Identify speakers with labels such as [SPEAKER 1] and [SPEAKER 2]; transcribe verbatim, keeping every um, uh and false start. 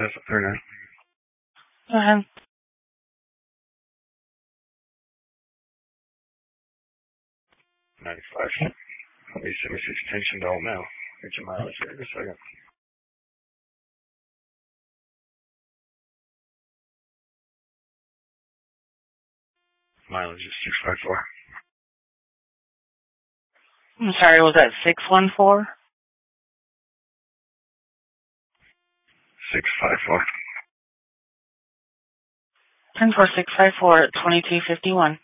[SPEAKER 1] That's a third nine.
[SPEAKER 2] Go ahead.
[SPEAKER 1] ninety-five. Let me seventy-six attention to all now. Get your mileage here in a second. Mileage is six five four.
[SPEAKER 2] I'm sorry, was that six one four?
[SPEAKER 1] six five four.
[SPEAKER 2] ten four six five four at twenty-two fifty-one.